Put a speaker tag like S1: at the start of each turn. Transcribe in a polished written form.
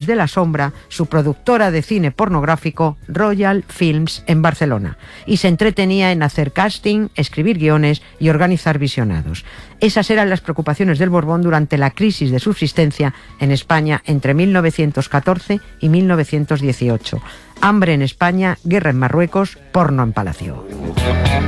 S1: de la sombra su productora de cine pornográfico Royal Films en Barcelona y se entretenía en hacer casting, escribir guiones y organizar visionados. Esas eran las preocupaciones del Borbón durante la crisis de subsistencia en España entre 1914 y 1918. Hambre en España, guerra en Marruecos, porno en Palacio.